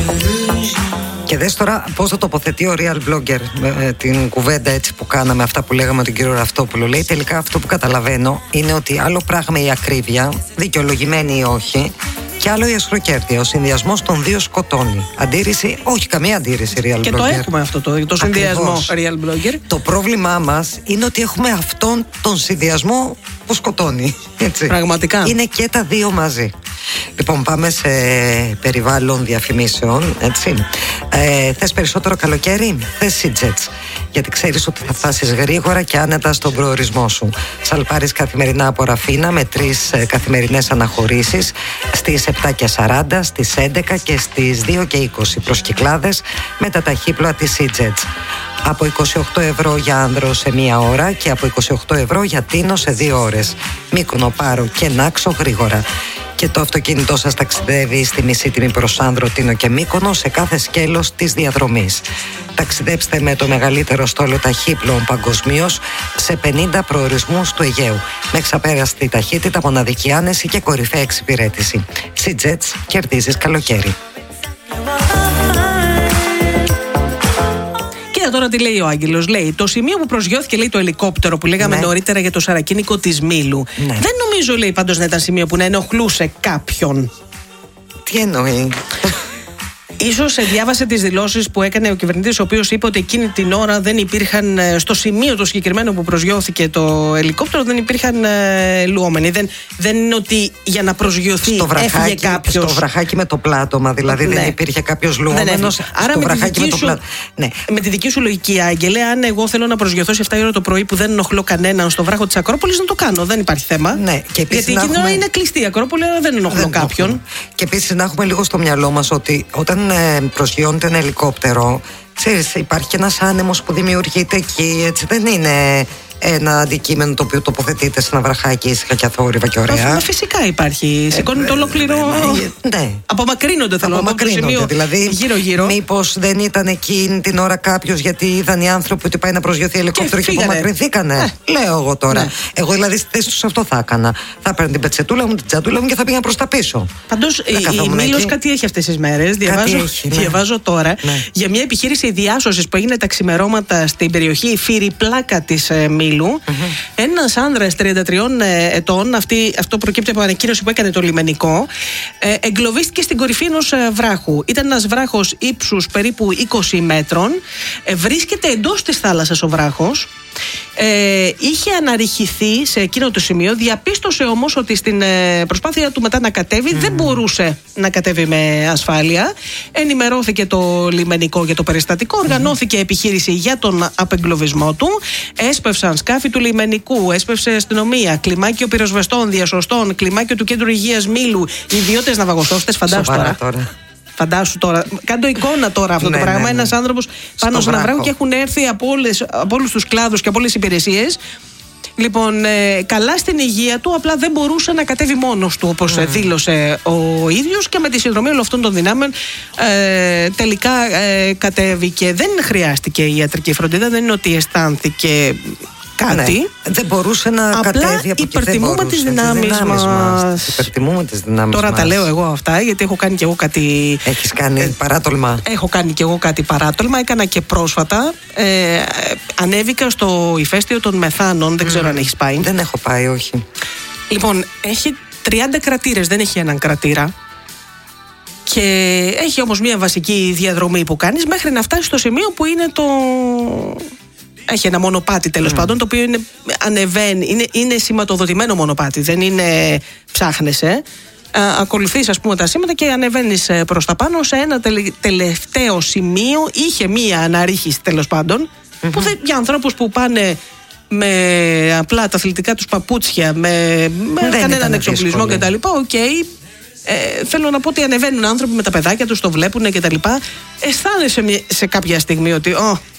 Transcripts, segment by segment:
Και δες τώρα πώς θα τοποθετεί ο Real Blogger την κουβέντα έτσι που κάναμε, αυτά που λέγαμε με τον κύριο Ραυτόπουλο. Λέει τελικά αυτό που καταλαβαίνω είναι ότι άλλο πράγμα η ακρίβεια, δικαιολογημένη ή όχι, και άλλο η ασχροκέρδεια. Ο συνδυασμός των δύο σκοτώνει. Αντίρρηση, όχι καμία αντίρρηση Real Blogger. Και το έχουμε αυτό το συνδυασμό Real Blogger. Το πρόβλημά μας είναι ότι έχουμε αυτόν τον συνδυασμό που σκοτώνει. Έτσι. Πραγματικά. Είναι και τα δύο μαζί. Λοιπόν, πάμε σε περιβάλλον διαφημίσεων, έτσι. Θες περισσότερο καλοκαίρι? Θες Seajets, γιατί ξέρεις ότι θα φτάσεις γρήγορα και άνετα στον προορισμό σου. Σαλπάρεις καθημερινά από Ραφίνα με 3 καθημερινές αναχωρήσεις στις 7:40, στις 11 και στις 2:20 προς Κυκλάδες με τα ταχύπλοα της Seajets. Από 28 ευρώ για άνδρο σε 1 ώρα και από 28 ευρώ για Τίνο σε 2 ώρες. Μύκονο, Πάρο και Νάξο γρήγορα. Και το αυτοκίνητό σας ταξιδεύει στη μισή τιμή προς Άνδρο, Τίνο και Μύκονο σε κάθε σκέλος της διαδρομής. Ταξιδέψτε με το μεγαλύτερο στόλο ταχύπλοων παγκοσμίως σε 50 προορισμούς του Αιγαίου. Με εξαπέραστη ταχύτητα, μοναδική άνεση και κορυφαία εξυπηρέτηση. Seajets, κερδίζεις καλοκαίρι. Τώρα τι λέει ο Άγγελος? Λέει το σημείο που προσγειώθηκε, λέει, το ελικόπτερο που λέγαμε νωρίτερα για το σαρακίνικο της Μήλου. Δεν νομίζω, λέει, πάντως να ήταν σημείο που να ενοχλούσε κάποιον. Τι εννοεί? Ίσως διάβασε τις δηλώσεις που έκανε ο κυβερνήτης, ο οποίος είπε ότι εκείνη την ώρα δεν υπήρχαν, στο σημείο το συγκεκριμένο που προσγειώθηκε το ελικόπτερο, δεν υπήρχαν λουόμενοι. Δεν είναι ότι για να προσγειωθεί έφυγε κάποιος. Στο βραχάκι με το πλάτωμα, δηλαδή δεν υπήρχε κάποιος λουόμενος. Άρα με τη δική σου λογική, Άγγελε, αν εγώ θέλω να προσγειωθώ σε 7 η ώρα το πρωί που δεν ενοχλώ κανέναν στο βράχο της Ακρόπολης, να το κάνω. Δεν υπάρχει θέμα. Ναι, και γιατί εκείνη την ώρα είναι κλειστή η Ακρόπολη, αλλά δεν ενοχλώ κάποιον. Και επίσης να έχουμε λίγο στο μυαλό μας ότι όταν προσγειώνεται ένα ελικόπτερο, ξέρεις, υπάρχει και ένας άνεμος που δημιουργείται εκεί, έτσι, δεν είναι ένα αντικείμενο το οποίο τοποθετείται σε ένα βραχάκι ήσυχα και αθόρυβα και ωραία. Φυσικά υπάρχει. Σηκώνει το ολόκληρο. Ναι. Απομακρύνονται, θέλω να πω, σημείο δηλαδή, γύρω-γύρω. Μήπως δεν ήταν εκείνη την ώρα κάποιος, γιατί είδαν οι άνθρωποι ότι πάει να προσγειωθεί ελικόπτερο και απομακρυνθήκανε. Λέω εγώ τώρα. Ναι. Εγώ δηλαδή στη θέση τους αυτό θα έκανα. Θα έπαιρνα την πετσετούλα μου, την τσαντούλα μου και θα πήγα προς τα πίσω. Πάντως η Μήλος κάτι έχει αυτές τις μέρες. Διαβάζω τώρα για μια επιχείρηση διάσωσης που έγινε τα ξημερώματα στην περιοχή Φιριπλάκα της Μήλου. Ένας άνδρας 33 ετών, αυτό προκύπτει από ανακοίνωση που έκανε το λιμενικό, εγκλωβίστηκε στην κορυφή ενός βράχου. Ήταν ένας βράχος ύψους περίπου 20 μέτρων. Βρίσκεται εντός της θάλασσας ο βράχος. Είχε αναρριχηθεί σε εκείνο το σημείο. Διαπίστωσε όμως ότι στην προσπάθεια του μετά να κατέβει δεν μπορούσε να κατέβει με ασφάλεια. Ενημερώθηκε το λιμενικό για το περιστατικό. Οργανώθηκε επιχείρηση για τον απεγκλωβισμό του. Έσπευσαν σκάφη του λιμενικού, έσπευσε αστυνομία, κλιμάκιο πυροσβεστών, διασωστών, κλιμάκιο του Κέντρου Υγείας Μήλου, ιδιώτες ναυαγοσώστες. Φαντάσου τώρα. Κάντο εικόνα τώρα αυτό το πράγμα. Ένας άνθρωπος πάνω σε ένα βράχο και έχουν έρθει από όλους τους κλάδους και από όλες τις υπηρεσίες. Λοιπόν, καλά στην υγεία του, απλά δεν μπορούσε να κατέβει μόνος του, όπως δήλωσε ο ίδιος, και με τη συνδρομή όλων αυτών των δυνάμεων τελικά κατέβηκε. Δεν χρειάστηκε η ιατρική φροντίδα, δεν είναι ότι αισθάνθηκε κάτι. Ναι, δεν μπορούσε να απλά κατέβει από εκεί. Υπερτιμούμε τις δυνάμεις μας. Υπερτιμούμε τις δυνάμεις τώρα μας. τα λέω εγώ αυτά, γιατί έχω κάνει και εγώ κάτι. Έχεις κάνει παράτολμα? Έχω κάνει και εγώ κάτι παράτολμα. Έκανα και πρόσφατα. Ανέβηκα στο ηφαίστειο των Μεθάνων. Δεν ξέρω αν έχεις πάει. Δεν έχω πάει, όχι. Λοιπόν, έχει 30 κρατήρες, δεν έχει έναν κρατήρα. Και έχει όμως μια βασική διαδρομή που κάνεις μέχρι να φτάσεις στο σημείο που είναι το. Έχει ένα μονοπάτι τέλος πάντων, το οποίο ανεβαίνει, είναι σηματοδοτημένο μονοπάτι, δεν είναι ψάχνεσαι. Ακολουθείς, ας πούμε, τα σήματα και ανεβαίνεις προς τα πάνω. Σε ένα τελευταίο σημείο είχε μία αναρρίχηση τέλος πάντων, που για ανθρώπους που πάνε με απλά τα αθλητικά τους παπούτσια, με κανέναν εξοπλισμό κτλ. Θέλω να πω ότι ανεβαίνουν άνθρωποι με τα παιδάκια τους, το βλέπουν κτλ. Αισθάνεσαι σε κάποια στιγμή ότι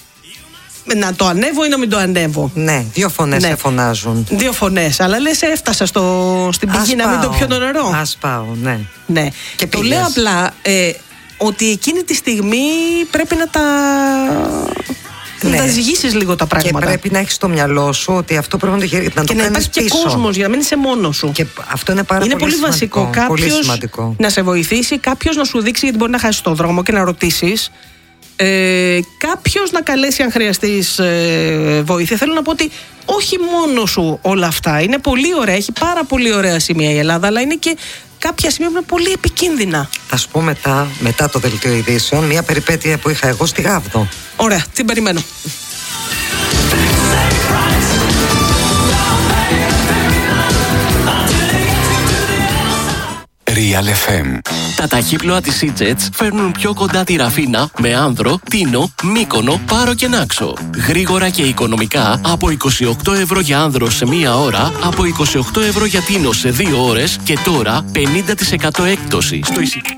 να το ανέβω ή να μην το ανέβω. Ναι, δύο φωνές σε φωνάζουν. Δύο φωνές, αλλά λες έφτασα στην πηγή να μην το πιω το νερό. Ας πάω, ναι. Και το λέω απλά ότι εκείνη τη στιγμή πρέπει να τα ζυγίσεις λίγο τα πράγματα. Και πρέπει να έχεις στο μυαλό σου ότι αυτό πρέπει να το κάνεις πίσω. Και να υπάρχει και κόσμος για να μην είσαι μόνος σου. Και αυτό είναι πάρα πολύ βασικό. Κάποιος να σε βοηθήσει, κάποιος να σου δείξει, γιατί μπορεί να χάσεις τον δρόμο και να ρωτήσεις. Κάποιος να καλέσει αν χρειαστείς βοήθεια. Θέλω να πω ότι όχι μόνο σου όλα αυτά. Είναι πολύ ωραία, έχει πάρα πολύ ωραία σημεία η Ελλάδα, αλλά είναι και κάποια σημεία που είναι πολύ επικίνδυνα. Θα σου πω μετά το δελτίο ειδήσεων, μια περιπέτεια που είχα εγώ στη Γάβδο. Ωραία, την περιμένω. Real FM. Τα ταχύπλοα της Sea-Jets φέρνουν πιο κοντά τη Ραφίνα με Άνδρο, Τίνο, Μύκονο, Πάρο και Νάξο. Γρήγορα και οικονομικά από 28 ευρώ για Άνδρο σε μία ώρα, από 28 ευρώ για Τίνο σε 2 ώρες και τώρα 50% έκπτωση στο εισιτήριο.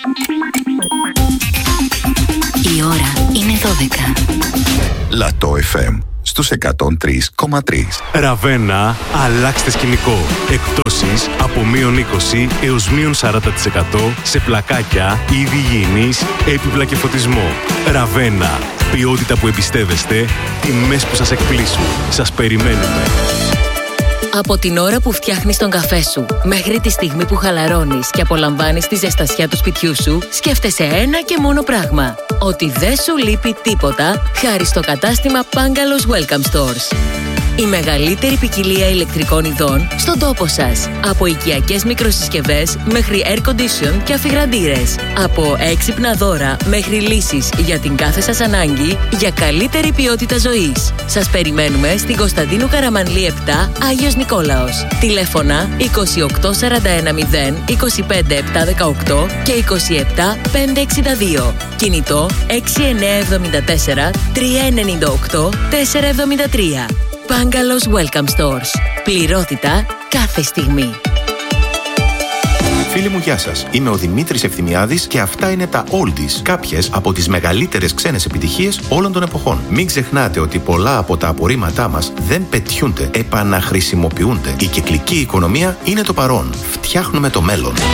Η ώρα είναι 12. Λατό FM στους 103,3. Ραβένα, αλλάξτε σκηνικό. Εκπτώσεις από -20 έως -40% σε πλακάκια, είδη υγιεινής, έπιπλα και φωτισμό. Ραβένα, ποιότητα που εμπιστεύεστε, τιμές που σας εκπλήσουν. Σας περιμένουμε. Από την ώρα που φτιάχνεις τον καφέ σου μέχρι τη στιγμή που χαλαρώνεις και απολαμβάνεις τη ζεστασιά του σπιτιού σου, σκέφτεσαι ένα και μόνο πράγμα. Ότι δεν σου λείπει τίποτα χάρη στο κατάστημα Bungalows Welcome Stores. Η μεγαλύτερη ποικιλία ηλεκτρικών ειδών στον τόπο σας. Από οικιακές μικροσυσκευές μέχρι air condition και αφιγραντήρες. Από έξυπνα δώρα μέχρι λύσεις για την κάθε σας ανάγκη για καλύτερη ποιότητα ζωής. Σας περιμένουμε στην Κωνσταντίνου Καραμανλή 7, Άγιος Νικόλαος. Τηλέφωνα 28 41 0 25 718 και 27 562. Κινητό 6974 398 473. Bungalows Welcome Stores. Πληρότητα κάθε στιγμή. Φίλοι μου, γεια σας. Είμαι ο Δημήτρης Ευθυμιάδης και αυτά είναι τα Oldies, κάποιες από τις μεγαλύτερες ξένες επιτυχίες όλων των εποχών. Μην ξεχνάτε ότι πολλά από τα απορρίμματά μας δεν πετιούνται, επαναχρησιμοποιούνται. Η κυκλική οικονομία είναι το παρόν. Φτιάχνουμε το μέλλον.